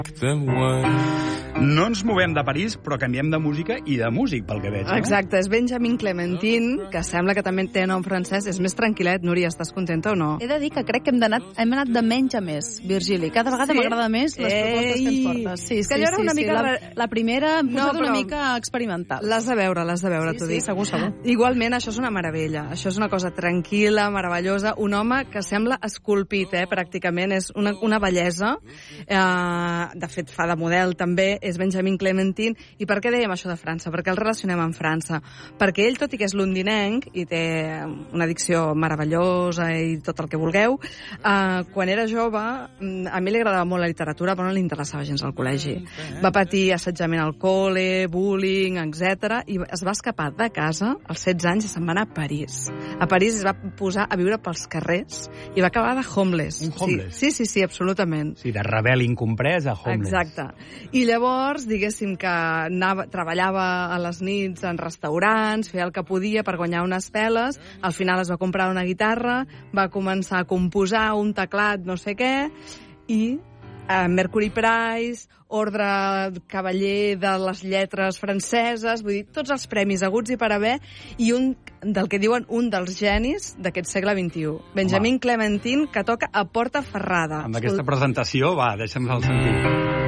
No ens movem de París, però canviem de música i de músic, pel que veig, no? Exacte, és Benjamin Clementine, que sembla que també té nom francès. És més tranquil·let, Núria, estàs contenta o no? He de dir que crec que hem anat de menys a més, Virgili. Cada vegada m'agrada més les propostes que ens portes. Sí, que allò era una mica... La primera em posat una mica experimental. L'has de veure, t'ho dic. Sí, segur. Igualment, això és una meravella. Això és una cosa tranquil·la, meravellosa. Un home que sembla esculpit, pràcticament. És una bellesa. De fet, fa de model, també. És Benjamin Clementine. I per què dèiem això de França? Perquè el relacionem amb França. Perquè ell, tot i que és londinenc i té una dicció meravellosa i tot el que vulgueu, quan era jove, a mi li agradava molt la literatura, però no li interessava gens al col·legi. Va patir assetjament al col·le, bullying, etc. I es va escapar de casa als 16 anys i se'n va anar a París. A París es va posar a viure pels carrers i va acabar de homeless. Un homeless? Sí, absolutament. Sí, de rebel incomprès a homeless. Exacte. I llavors, diguéssim que treballava a les nits en restaurants, feia el que podia per guanyar unes peles, al final es va comprar una guitarra, va començar a composar un teclat, no sé què, i Mercury Prize, Ordre Cavaller de les Lletres Franceses, vull dir, tots els premis aguts i per haver, i del que diuen un dels genis d'aquest segle XXI. Benjamin Clementine, que toca a Porta Ferrada. Amb aquesta presentació, va, deixa'm el sentir.